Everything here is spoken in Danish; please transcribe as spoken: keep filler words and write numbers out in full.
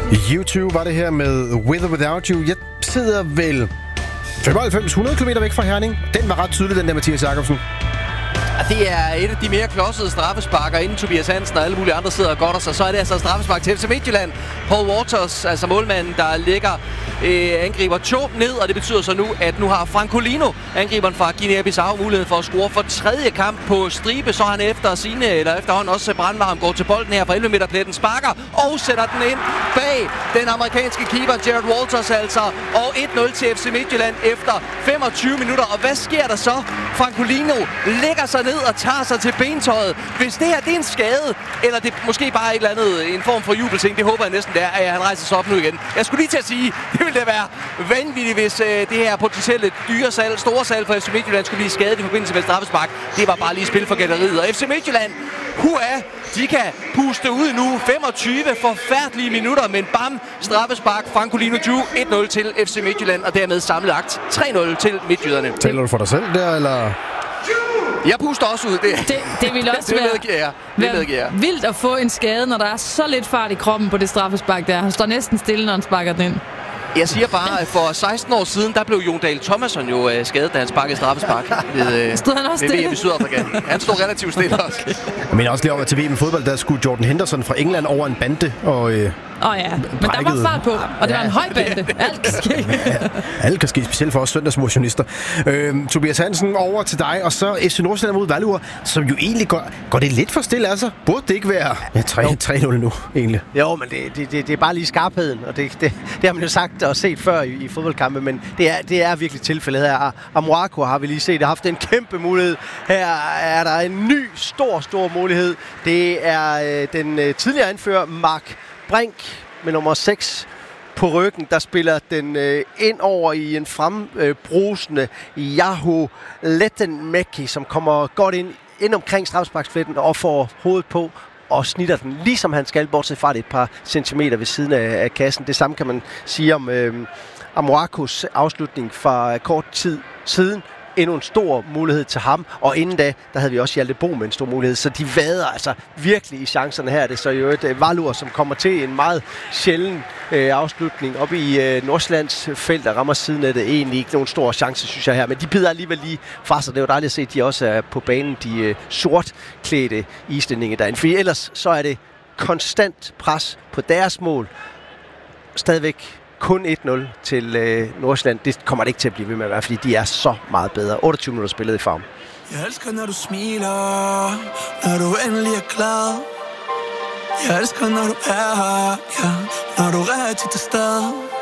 YouTube var det her med With or Without You. Jeg sidder vel femoghalvfems hundrede kilometer væk fra Herning. Den var ret tydelig, den der Mathias Jakobsen. Det er et af de mere klodsede straffesparker, inden Tobias Hansen og alle mulige andre sidder og godter sig. Så er det altså straffespark til F C Midtjylland. Paul Waters, altså målmanden, der ligger øh, angriber to ned, og det betyder så nu, at nu har Francolino, angriberen fra Guinea-Bissau, muligheden for at score for tredje kamp på stribe. Så han efter sine, eller efterhånden også brandvarm, går til bolden her fra elleve meter pletten, sparker og sætter den ind bag den amerikanske keeper Jared Walters altså. Og et nul til F C Midtjylland efter femogtyve minutter. Og hvad sker der så? Francolino lægger sig ned og tager sig til bentøjet. Hvis det her det er en skade, eller det er måske bare et eller andet, en form for jubelsing, det håber jeg næsten det er, at han rejser sig op nu igen. Jeg skulle lige til at sige, det ville da være vanvittigt, hvis øh, det her potentielle dyre salg, store salg for F C Midtjylland skulle blive skadet i forbindelse med straffespark. Det var bare lige spil for galleriet. Og F C Midtjylland, hurra, de kan puste ud nu. femogtyve forfærdelige minutter, men bam, straffespark. Francolino tyve, et nul til F C Midtjylland, og dermed samlet akt tre nul til midtjyderne. Taler du for dig selv der, eller? Jeg puster også ud. Det, det, det vil også det være, være, være vildt at få en skade, når der er så lidt fart i kroppen på det straffespark der. Han står næsten stille, når han sparker den ind. Jeg siger bare, at for seksten år siden, der blev Jon Dahl Thomasson jo øh, skadet, da han sparkede straffespark ved, øh, stod han også ved stille? V M i Sydafrika. Han stod relativt stille også. Okay. Men også lige over til V M i fodbold, der skulle Jordan Henderson fra England over en bande og... Øh Åh oh ja, men der var fart på, og det ja. var en høj bande. Alt kan ske. Ja, alt kan ske, specielt for os søndagsmotionister. Øhm, Tobias Hansen, over til dig, og så F C Nordsjælland mod Valur, som jo egentlig går, går det lidt for stille, altså. Burde det ikke være ja, tre nul nu, egentlig? Jo, men det, det, det, det er bare lige skarpheden, og det, det, det har man jo sagt og set før i, i fodboldkampe, men det er, det er virkelig tilfældet her. Amoako har vi lige set, har haft en kæmpe mulighed. Her er der en ny, stor, stor mulighed. Det er øh, den øh, tidligere anfører, Mark Brink med nummer seks på ryggen, der spiller den øh, ind over i en frembrusende øh, Yahoo Lettenmeki, som kommer godt ind, ind omkring straffesparksfletten og får hovedet på og snitter den, ligesom han skal, bortset fra det et par centimeter ved siden af, af kassen. Det samme kan man sige om øh, Amoakos afslutning fra kort tid siden. Endnu en stor mulighed til ham, og inden da, der havde vi også Hjalte Bo med en stor mulighed, så de vader altså virkelig i chancerne her. Det er så jo et uh, Valur, som kommer til en meget sjælden uh, afslutning op i uh, Nordsjællands felt, der rammer siden af det. Egentlig ikke nogen stor chance, synes jeg her, men de bider alligevel lige fra sig. Det er jo dejligt at se, at de også er på banen, de uh, sortklædte islændinge derinde, for ellers så er det konstant pres på deres mål. Stadigvæk kun et nul til øh, Nordsjælland. Det kommer det ikke til at blive ved med at være, fordi de er så meget bedre. otteogtyve minutter spillet i farven. Jeg elsker, når du smiler, når du endelig er glad. Jeg elsker, når du er her, ja, når du er rigtig til stede.